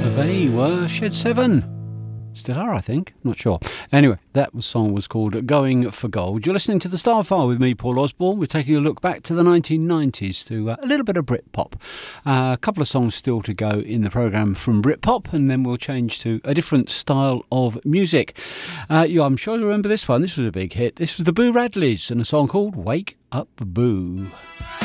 They were Shed 7. Still are, I think. Not sure. Anyway, that song was called Going for Gold. You're listening to The Starfile with me, Paul Osborne. We're taking a look back to the 1990s to a little bit of Britpop. A couple of songs still to go in the programme from Britpop, and then we'll change to a different style of music. I'm sure you remember this one. This was a big hit. This was the Boo Radleys and a song called Wake Up Boo.